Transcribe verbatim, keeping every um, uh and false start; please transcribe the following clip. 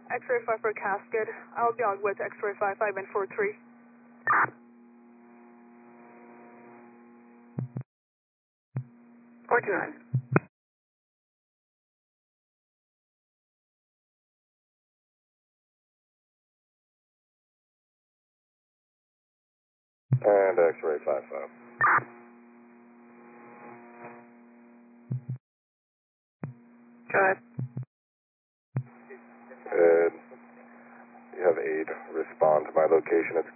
X-ray five for casket. I'll be on with X-ray five five and four three. four two nine. And X-ray five five. Go ahead. And you have aid respond to my location. It's